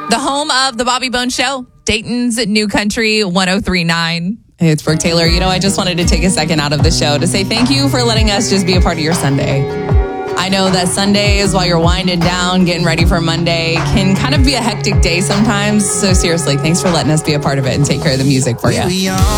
The home of the Bobby Bones Show, Dayton's New Country 103.9. Hey, it's Brooke Taylor. I just wanted to take a second out of the show to say thank you for letting us just be a part of your Sunday. I know that Sundays, while you're winding down, getting ready for Monday, can kind of be a hectic day sometimes. So seriously, thanks for letting us be a part of it and take care of the music for you.